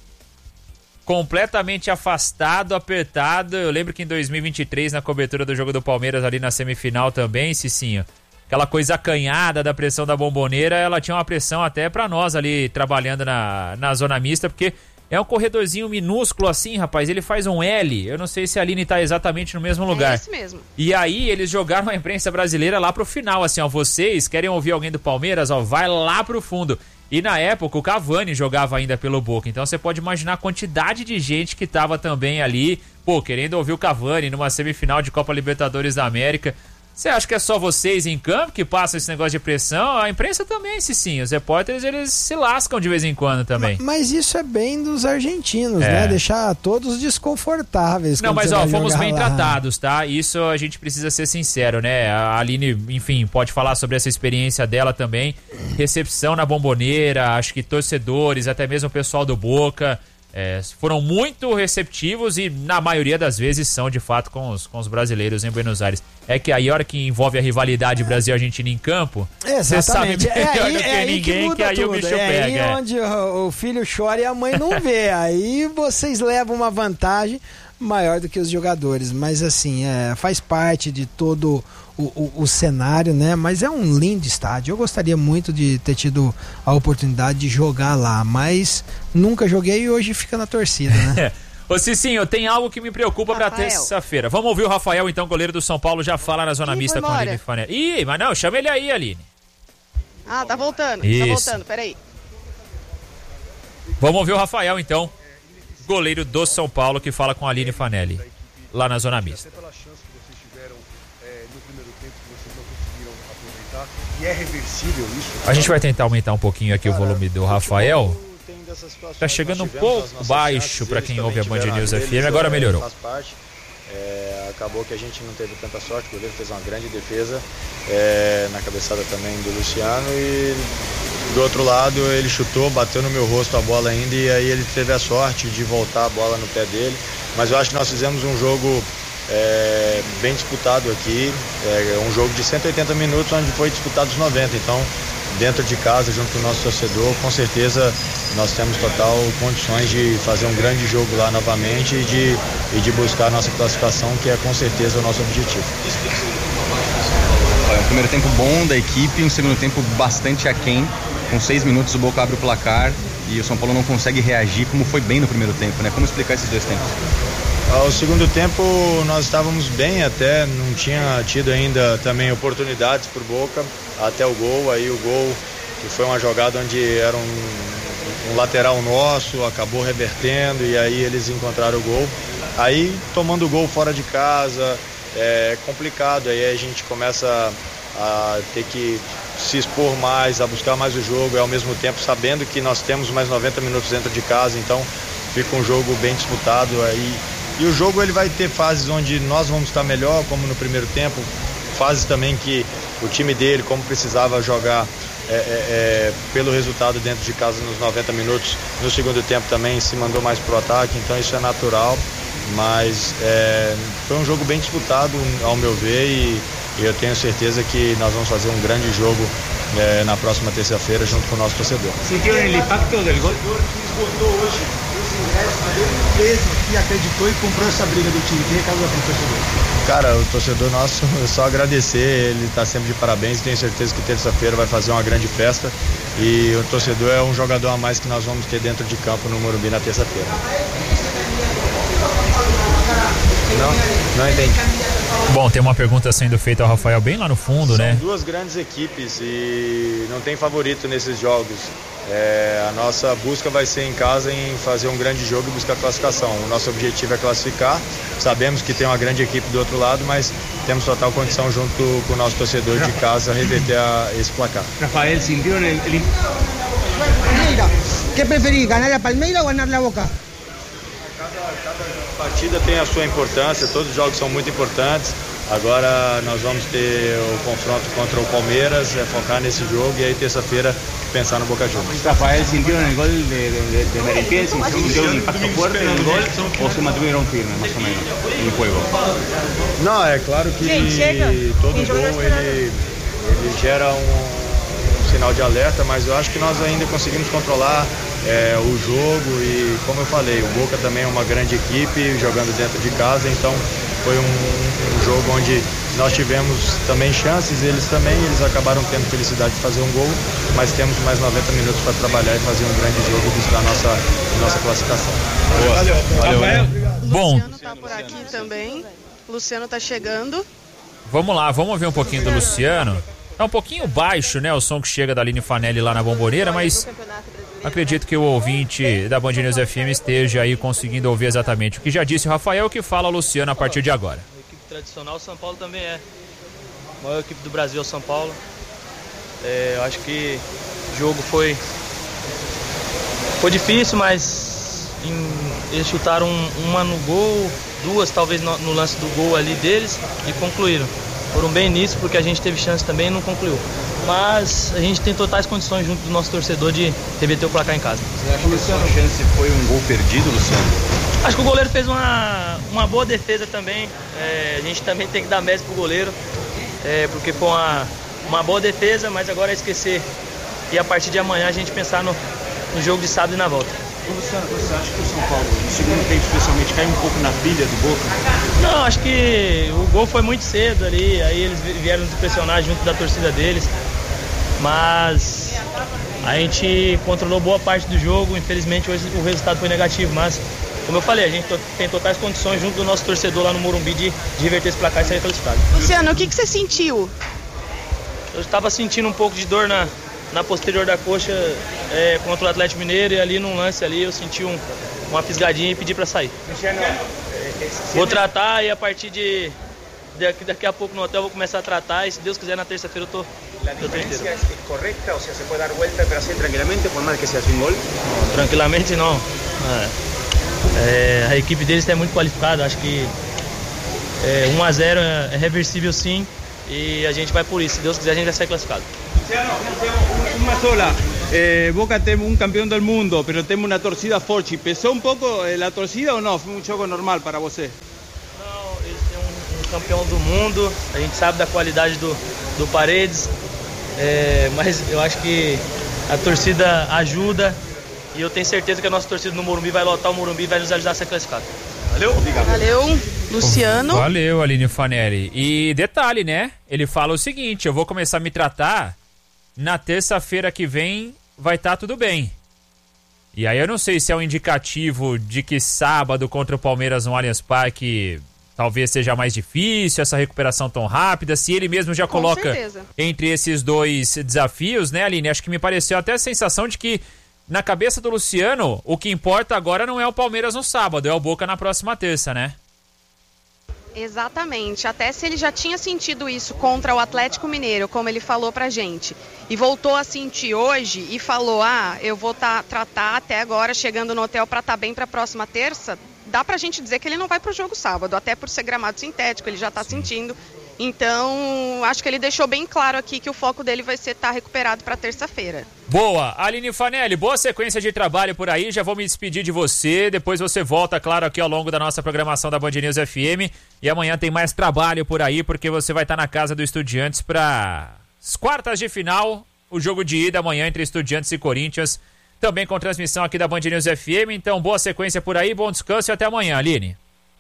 completamente afastado, apertado. Eu lembro que em 2023, na cobertura do jogo do Palmeiras ali na semifinal também, Cicinho, aquela coisa acanhada da pressão da Bomboneira, ela tinha uma pressão até pra nós ali trabalhando na Zona Mista, porque é um corredorzinho minúsculo assim, rapaz, ele faz um L, eu não sei se a Aline tá exatamente no mesmo lugar. É esse mesmo. E aí eles jogaram a imprensa brasileira lá pro final, assim, ó, vocês querem ouvir alguém do Palmeiras, ó, vai lá pro fundo. E na época o Cavani jogava ainda pelo Boca, então você pode imaginar a quantidade de gente que tava também ali, querendo ouvir o Cavani numa semifinal de Copa Libertadores da América. Você acha que é só vocês em campo que passam esse negócio de pressão? A imprensa também, sim. Os repórteres, eles se lascam de vez em quando também. Mas isso é bem dos argentinos, né? Deixar todos desconfortáveis. Não, mas fomos bem tratados, tá? Isso a gente precisa ser sincero, né? A Aline, enfim, pode falar sobre essa experiência dela também. Recepção na Bomboneira, acho que torcedores, até mesmo o pessoal do Boca... foram muito receptivos e na maioria das vezes são de fato com os brasileiros em Buenos Aires. É que aí a hora que envolve a rivalidade Brasil-Argentina em campo, você sabe melhor do que ninguém que aí tudo. O bicho pega. Aí onde o filho chora e a mãe não vê. Aí vocês levam uma vantagem maior do que os jogadores, mas assim, faz parte de todo o cenário, né? Mas é um lindo estádio. Eu gostaria muito de ter tido a oportunidade de jogar lá, mas nunca joguei e hoje fica na torcida, né? Ô Cicinho, tem algo que me preocupa pra terça-feira. Vamos ouvir o Rafael, então, goleiro do São Paulo, já fala na Zona Mista com a Aline Fanelli. Ih, mas não, chama ele aí, Aline. Ah, tá voltando, peraí. Vamos ouvir o Rafael, então, goleiro do São Paulo, que fala com a Aline Fanelli. lá na zona mista. Pela chance que vocês tiveram no primeiro tempo que vocês não conseguiram aproveitar, e é reversível isso? A gente vai tentar aumentar um pouquinho aqui o volume do Rafael. Tá chegando um pouco baixo para quem ouve a Band News FM, agora melhorou. Acabou que a gente não teve tanta sorte, o goleiro fez uma grande defesa na cabeçada também do Luciano, e do outro lado ele chutou, bateu no meu rosto a bola ainda, e aí ele teve a sorte de voltar a bola no pé dele. Mas eu acho que nós fizemos um jogo bem disputado aqui, um jogo de 180 minutos onde foi disputado os 90, então dentro de casa, junto com o nosso torcedor, com certeza nós temos total condições de fazer um grande jogo lá novamente e de buscar a nossa classificação, que é com certeza o nosso objetivo. Um primeiro tempo bom da equipe, um segundo tempo bastante aquém. Com 6 minutos o Boca abre o placar e o São Paulo não consegue reagir como foi bem no primeiro tempo, né? Como explicar esses dois tempos? Ao segundo tempo nós estávamos bem até, não tinha tido ainda também oportunidades por Boca até o gol. Aí o gol, que foi uma jogada onde era um lateral nosso, acabou revertendo e aí eles encontraram o gol. Aí tomando o gol fora de casa é complicado, aí a gente começa a ter que se expor mais, a buscar mais o jogo, e ao mesmo tempo sabendo que nós temos mais 90 minutos dentro de casa, então fica um jogo bem disputado aí. E o jogo ele vai ter fases onde nós vamos estar melhor, como no primeiro tempo, fases também que o time dele, como precisava jogar pelo resultado dentro de casa nos 90 minutos, no segundo tempo também se mandou mais pro ataque, então isso é natural, mas foi um jogo bem disputado ao meu ver, e eu tenho certeza que nós vamos fazer um grande jogo na próxima terça-feira junto com o nosso torcedor. Sentiram o impacto do gol? Que acreditou e comprou essa briga do time. Que recado dá pro torcedor? Cara, o torcedor nosso, é só agradecer, ele está sempre de parabéns, tenho certeza que terça-feira vai fazer uma grande festa, e o torcedor é um jogador a mais que nós vamos ter dentro de campo no Morumbi na terça-feira. Não entendi. Bom, tem uma pergunta sendo feita ao Rafael bem lá no fundo, né? São duas grandes equipes e não tem favorito nesses jogos. A nossa busca vai ser em casa em fazer um grande jogo e buscar classificação. O nosso objetivo é classificar. Sabemos que tem uma grande equipe do outro lado, mas temos total condição junto com o nosso torcedor de casa reverter esse placar. Rafael, sentiram el... Palmeira, que preferir, ganar a Palmeira ou ganar a Boca? Cada partida tem a sua importância, todos os jogos são muito importantes. Agora nós vamos ter o confronto contra o Palmeiras, focar nesse jogo e aí terça-feira pensar no Boca Juniors. Rafael, ¿sintieron el gol de Merentiel? ¿Sintieron un impacto fuerte en el gol o se mantuvieron firmes más o menos en el juego? Não, é claro que todo gol ele gera um sinal de alerta, mas eu acho que nós ainda conseguimos controlar o jogo e, como eu falei, o Boca também é uma grande equipe jogando dentro de casa, então foi um jogo onde nós tivemos também chances, eles acabaram tendo felicidade de fazer um gol, mas temos mais 90 minutos para trabalhar e fazer um grande jogo e buscar a nossa classificação. Valeu. Bom, Luciano tá por aqui também. Luciano tá chegando. Vamos lá, vamos ver um pouquinho do Luciano. Tá um pouquinho baixo, né, o som que chega da Aline Fanelli lá na Bomboneira, mas acredito que o ouvinte da Band News FM esteja aí conseguindo ouvir exatamente o que já disse o Rafael, o que fala o Luciano a partir de agora. A equipe tradicional, o São Paulo também é. A maior equipe do Brasil é o São Paulo. Eu acho que o jogo foi difícil, mas eles chutaram uma no gol, duas talvez no lance do gol ali deles e concluíram. Foram bem nisso porque a gente teve chance também e não concluiu. Mas a gente tem totais condições junto do nosso torcedor de reverter o placar em casa. Você acha que a sua chance foi um gol perdido, Luciano? Acho que o goleiro fez uma boa defesa também. A gente também tem que dar mérito pro goleiro, porque foi uma boa defesa, mas agora é esquecer. E a partir de amanhã a gente pensar no jogo de sábado e na volta. Luciano, você acha que o São Paulo, no segundo tempo especialmente, caiu um pouco na pilha do Boca? Não, acho que o gol foi muito cedo ali, aí eles vieram nos pressionar junto da torcida deles, mas a gente controlou boa parte do jogo, infelizmente hoje o resultado foi negativo, mas como eu falei, a gente tem totais condições junto do nosso torcedor lá no Morumbi de reverter esse placar e sair classificado. Luciano, o que você sentiu? Eu estava sentindo um pouco de dor na posterior da coxa contra o Atlético Mineiro, e ali num lance ali eu senti uma fisgadinha e pedir para sair. Vou tratar e a partir de daqui a pouco no hotel vou começar a tratar e se Deus quiser na terça-feira eu tô inteiro. ¿Es correcta? O sea, ¿se puede dar vuelta pero así tranquilamente por más que sea sin gol? Não, tranquilamente não. A equipe deles é muito qualificada, acho que 1-0 é reversível sim e a gente vai por isso. Se Deus quiser a gente vai sair classificado. Uma sola. Boca temos un campeón del mundo, pero temos una torcida forte. ¿Pesó un poco la torcida o no? Fue un jogo normal para você? Não, eles têm um campeão do mundo, a gente sabe da qualidade do Paredes, mas eu acho que a torcida ajuda e eu tenho certeza que a nossa torcida no Morumbi vai lotar o Morumbi e vai nos ajudar a ser classificado. Valeu? Obrigado. Valeu, Luciano. Valeu, Aline Fanelli. E detalhe, né? Ele fala o seguinte, eu vou começar a me tratar, na terça-feira que vem vai estar tudo bem. E aí eu não sei se é um indicativo de que sábado contra o Palmeiras no Allianz Parque talvez seja mais difícil, essa recuperação tão rápida, se ele mesmo já coloca entre esses dois desafios, né, Aline? Acho que me pareceu até a sensação de que na cabeça do Luciano, o que importa agora não é o Palmeiras no sábado, é o Boca na próxima terça, né? Exatamente, até se ele já tinha sentido isso contra o Atlético Mineiro, como ele falou pra gente, e voltou a sentir hoje e falou, eu vou tratar até agora, chegando no hotel pra estar bem pra próxima terça, dá pra gente dizer que ele não vai pro jogo sábado, até por ser gramado sintético, ele já tá sentindo. Então, acho que ele deixou bem claro aqui que o foco dele vai ser estar recuperado para terça-feira. Boa, Aline Fanelli, boa sequência de trabalho por aí, já vou me despedir de você, depois você volta, claro, aqui ao longo da nossa programação da Band News FM, e amanhã tem mais trabalho por aí, porque você vai estar na casa do Estudiantes para as quartas de final, o jogo de ida amanhã entre Estudiantes e Corinthians, também com transmissão aqui da Band News FM, então boa sequência por aí, bom descanso e até amanhã, Aline.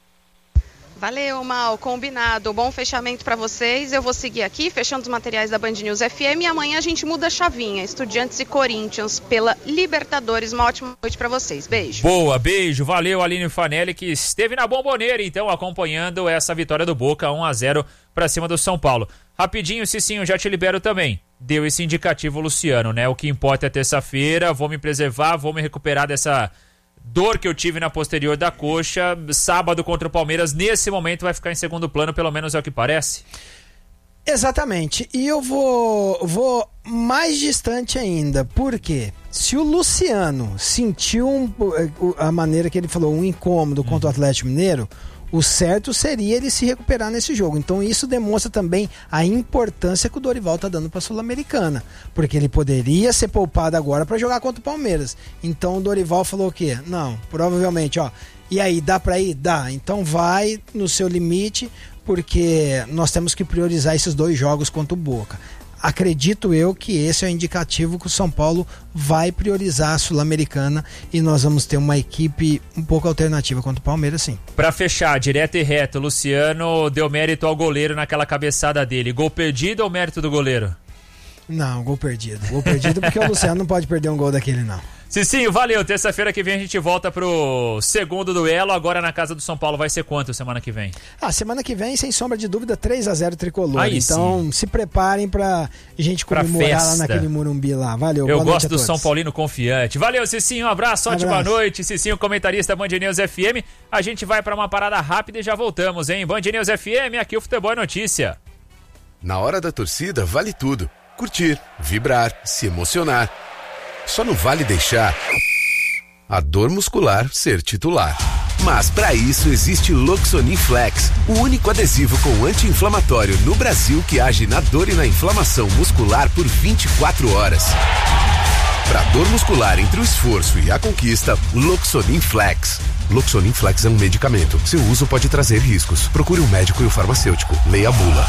Valeu, Mal, combinado. Bom fechamento para vocês. Eu vou seguir aqui, fechando os materiais da Band News FM e amanhã a gente muda a chavinha. Estudiantes e Corinthians pela Libertadores. Uma ótima noite para vocês. Beijo. Boa, beijo. Valeu, Aline Fanelli, que esteve na Bomboneira, então, acompanhando essa vitória do Boca 1-0 para cima do São Paulo. Rapidinho, Cicinho, já te libero também. Deu esse indicativo, Luciano, né? O que importa é terça-feira, vou me preservar, vou me recuperar dessa dor que eu tive na posterior da coxa. Sábado contra o Palmeiras, nesse momento vai ficar em segundo plano, pelo menos é o que parece. Exatamente, e eu vou mais distante ainda, porque se o Luciano sentiu a maneira que ele falou, um incômodo contra o Atlético Mineiro, o certo seria ele se recuperar nesse jogo. Então isso demonstra também a importância que o Dorival está dando para a Sul-Americana, porque ele poderia ser poupado agora para jogar contra o Palmeiras. Então o Dorival falou o quê? Não, provavelmente, e aí, dá para ir? Dá, então vai no seu limite, porque nós temos que priorizar esses dois jogos contra o Boca. Acredito eu que esse é o indicativo que o São Paulo vai priorizar a Sul-Americana e nós vamos ter uma equipe um pouco alternativa contra o Palmeiras, sim. Pra fechar, direto e reto, Luciano deu mérito ao goleiro naquela cabeçada dele. Gol perdido ou mérito do goleiro? Não, gol perdido. Gol perdido porque o Luciano não pode perder um gol daquele, não. Cicinho, valeu. Terça-feira que vem a gente volta pro segundo duelo. Agora na casa do São Paulo vai ser quanto semana que vem? Semana que vem, sem sombra de dúvida, 3-0 tricolor. Aí então, se preparem pra gente comemorar lá naquele Morumbi lá. Valeu, eu gosto do São Paulino confiante. Valeu, Cicinho, um abraço, ótima noite. Cicinho, comentarista Band News FM. A gente vai pra uma parada rápida e já voltamos, hein? Band News FM, aqui o Futebol é Notícia. Na hora da torcida, vale tudo. Curtir, vibrar, se emocionar. Só não vale deixar a dor muscular ser titular. Mas para isso existe Loxonin Flex, o único adesivo com anti-inflamatório no Brasil que age na dor e na inflamação muscular por 24 horas. Para dor muscular entre o esforço e a conquista, Loxonin Flex. Loxonin Flex é um medicamento. Seu uso pode trazer riscos. Procure um médico e o farmacêutico. Leia a bula.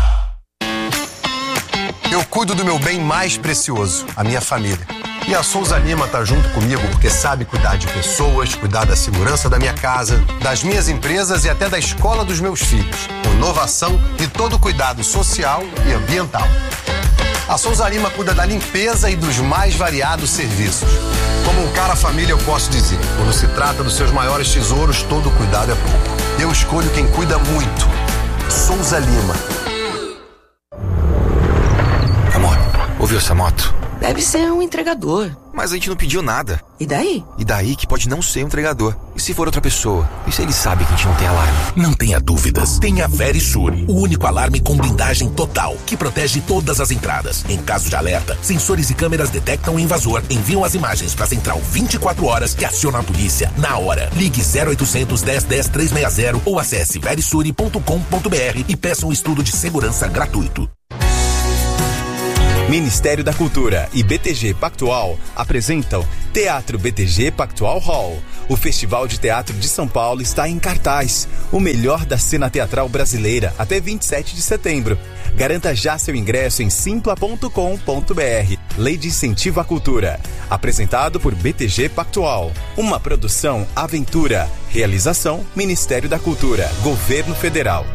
Eu cuido do meu bem mais precioso, a minha família. E a Souza Lima tá junto comigo porque sabe cuidar de pessoas, cuidar da segurança da minha casa, das minhas empresas e até da escola dos meus filhos. Com inovação e todo cuidado social e ambiental. A Souza Lima cuida da limpeza e dos mais variados serviços. Como um cara família eu posso dizer, quando se trata dos seus maiores tesouros, todo cuidado é pouco. Eu escolho quem cuida muito. Souza Lima. Amor, ouviu essa moto? Deve ser um entregador. Mas a gente não pediu nada. E daí? E daí que pode não ser um entregador. E se for outra pessoa? E se ele sabe que a gente não tem alarme? Não tenha dúvidas. Tenha Verisur, o único alarme com blindagem total, que protege todas as entradas. Em caso de alerta, sensores e câmeras detectam o invasor, enviam as imagens para a central 24 horas que aciona a polícia na hora. Ligue 0800 10 10 360 ou acesse verisure.com.br e peça um estudo de segurança gratuito. Ministério da Cultura e BTG Pactual apresentam Teatro BTG Pactual Hall. O Festival de Teatro de São Paulo está em cartaz. O melhor da cena teatral brasileira até 27 de setembro. Garanta já seu ingresso em simpla.com.br. Lei de Incentivo à Cultura. Apresentado por BTG Pactual. Uma produção Aventura. Realização Ministério da Cultura. Governo Federal.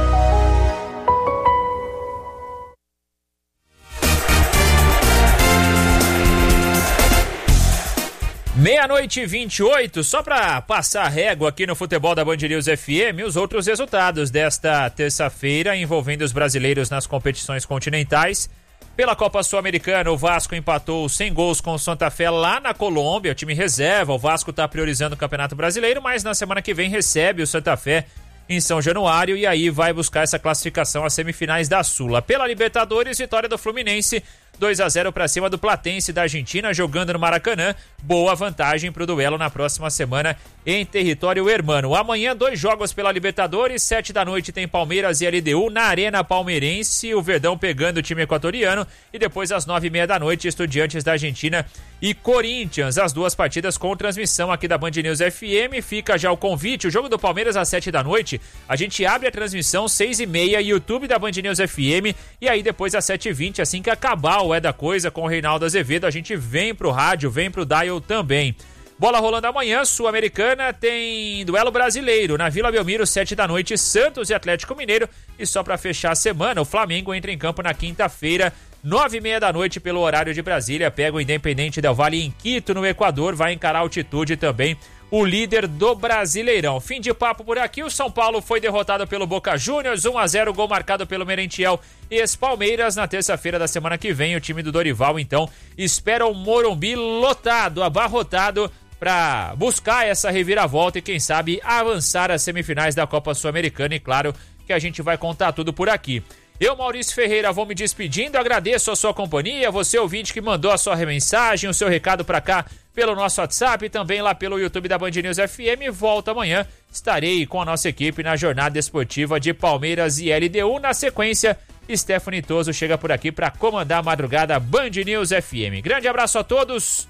00:28, só para passar a régua aqui no futebol da Band News FM, os outros resultados desta terça-feira envolvendo os brasileiros nas competições continentais. Pela Copa Sul-Americana, o Vasco empatou sem gols com o Santa Fé lá na Colômbia, o time reserva. O Vasco está priorizando o Campeonato Brasileiro, mas na semana que vem recebe o Santa Fé em São Januário e aí vai buscar essa classificação às semifinais da Sula. Pela Libertadores, vitória do Fluminense 2-0 para cima do Platense da Argentina, jogando no Maracanã. Boa vantagem para o duelo na próxima semana em território hermano. Amanhã, 2 jogos pela Libertadores, 7 da noite tem Palmeiras e LDU na Arena Palmeirense, o Verdão pegando o time equatoriano, e depois às 9:30 da noite, Estudiantes da Argentina e Corinthians, as duas partidas com transmissão aqui da Band News FM. Fica já o convite, o jogo do Palmeiras às 7 da noite, a gente abre a transmissão 6:30, YouTube da Band News FM, e aí depois às 7:20, assim que acabar o É da Coisa com o Reinaldo Azevedo, a gente vem pro rádio, vem pro dial também. Bola rolando amanhã, Sul-Americana tem duelo brasileiro na Vila Belmiro, 7 da noite, Santos e Atlético Mineiro. E só para fechar a semana, o Flamengo entra em campo na quinta-feira, 9:30 da noite pelo horário de Brasília, pega o Independente Del Valle em Quito, no Equador, vai encarar a altitude também, o líder do Brasileirão. Fim de papo por aqui, o São Paulo foi derrotado pelo Boca Juniors, 1-0, gol marcado pelo Merentiel e ex-Palmeiras. Na terça-feira da semana que vem, o time do Dorival, então, espera o Morumbi lotado, abarrotado, para buscar essa reviravolta e, quem sabe, avançar às semifinais da Copa Sul-Americana. E claro que a gente vai contar tudo por aqui. Eu, Maurício Ferreira, vou me despedindo, agradeço a sua companhia, você ouvinte que mandou a sua mensagem, o seu recado para cá pelo nosso WhatsApp e também lá pelo YouTube da Band News FM. Volta amanhã, estarei com a nossa equipe na jornada esportiva de Palmeiras e LDU. Na sequência, Stephanie Toso chega por aqui para comandar a madrugada Band News FM. Grande abraço a todos,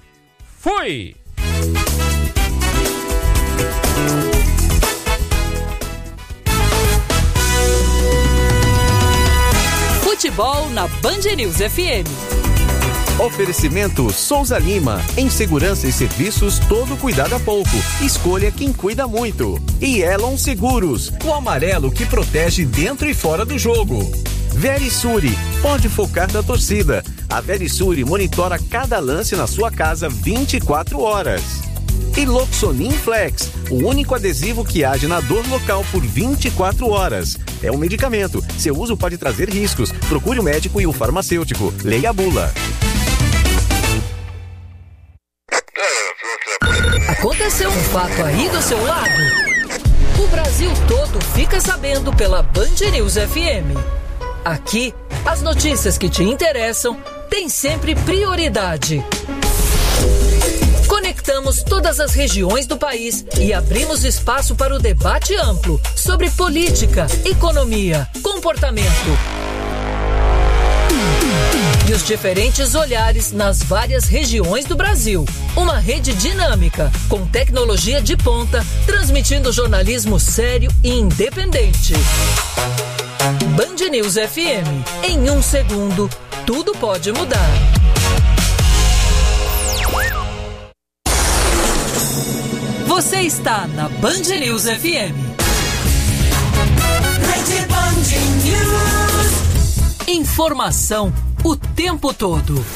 fui! Futebol na Band News FM. Oferecimento Souza Lima. Em segurança e serviços, todo cuidado é pouco. Escolha quem cuida muito. E Elon Seguros, o amarelo que protege dentro e fora do jogo. Verisure, pode focar na torcida. A Verisure monitora cada lance na sua casa 24 horas. E Loxonin Flex, o único adesivo que age na dor local por 24 horas. É um medicamento. Seu uso pode trazer riscos. Procure o médico e o farmacêutico. Leia a bula. Aconteceu um fato aí do seu lado? O Brasil todo fica sabendo pela Band News FM. Aqui, as notícias que te interessam têm sempre prioridade. Conectamos todas as regiões do país e abrimos espaço para o debate amplo sobre política, economia, comportamento e os diferentes olhares nas várias regiões do Brasil. Uma rede dinâmica, com tecnologia de ponta, transmitindo jornalismo sério e independente. Band News FM. Em 1 segundo, tudo pode mudar. Você está na Band News FM. Rede Band News. Informação o tempo todo.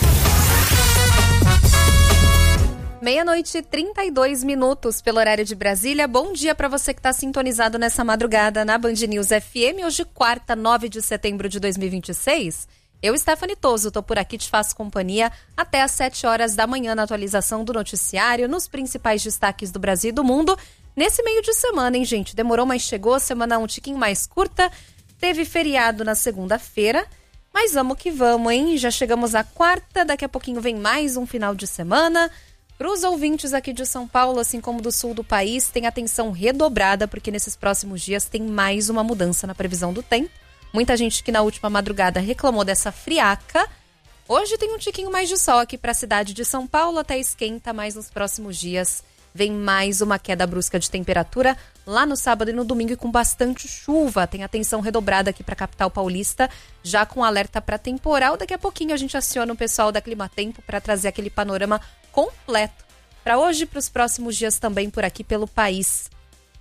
00:32 pelo horário de Brasília. Bom dia para você que está sintonizado nessa madrugada na Band News FM. Hoje, quarta, 9 de setembro de 2026. Eu, Stephanie Toso, tô por aqui, te faço companhia até às 7 horas da manhã na atualização do noticiário, nos principais destaques do Brasil e do mundo. Nesse meio de semana, hein, gente? Demorou, mas chegou. Semana um tiquinho mais curta. Teve feriado na segunda-feira. Mas vamos que vamos, hein? Já chegamos à quarta. Daqui a pouquinho vem mais um final de semana. Para os ouvintes aqui de São Paulo, assim como do sul do país, tem atenção redobrada, porque nesses próximos dias tem mais uma mudança na previsão do tempo. Muita gente que na última madrugada reclamou dessa friaca. Hoje tem um tiquinho mais de sol aqui para a cidade de São Paulo, até esquenta, mas nos próximos dias vem mais uma queda brusca de temperatura lá no sábado e no domingo e com bastante chuva. Tem atenção redobrada aqui para a capital paulista, já com alerta para temporal. Daqui a pouquinho a gente aciona o pessoal da Climatempo para trazer aquele panorama completo para hoje e para os próximos dias também por aqui pelo país.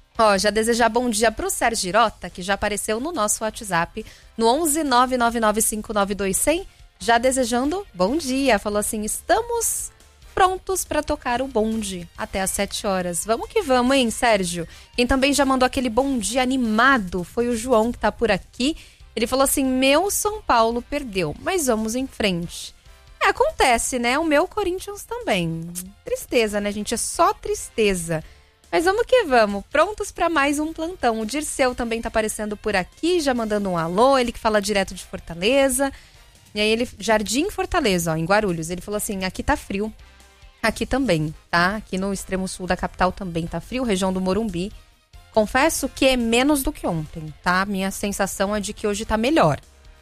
Já desejar bom dia pro Sérgio Girota, que já apareceu no nosso WhatsApp, no 11 999592100, já desejando bom dia. Falou assim, estamos prontos para tocar o bonde até às 7 horas. Vamos que vamos, hein, Sérgio? Quem também já mandou aquele bom dia animado foi o João, que tá por aqui. Ele falou assim, meu São Paulo perdeu, mas vamos em frente. Acontece, né? O meu Corinthians também. Tristeza, né, gente? É só tristeza. Mas vamos que vamos, prontos para mais um plantão. O Dirceu também tá aparecendo por aqui, já mandando um alô, ele que fala direto de Fortaleza. E aí ele, Jardim Fortaleza, ó, em Guarulhos, ele falou assim, aqui tá frio. Aqui também, tá? Aqui no extremo sul da capital também tá frio, região do Morumbi. Confesso que é menos do que ontem, tá? Minha sensação é de que hoje tá melhor.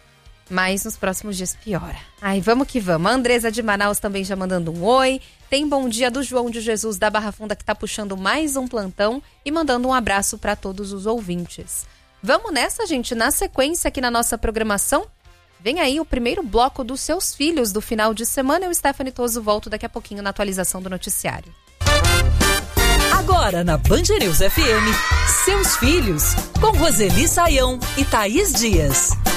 Mas nos próximos dias piora. Ai, vamos que vamos. A Andresa de Manaus também já mandando um oi. Tem bom dia do João de Jesus da Barra Funda, que tá puxando mais um plantão e mandando um abraço para todos os ouvintes. Vamos nessa, gente. Na sequência aqui na nossa programação, vem aí o primeiro bloco dos seus filhos do final de semana. Eu, Stephanie Toso, volto daqui a pouquinho na atualização do noticiário. Agora na Band News FM, seus filhos, com Roseli Saião e Thaís Dias.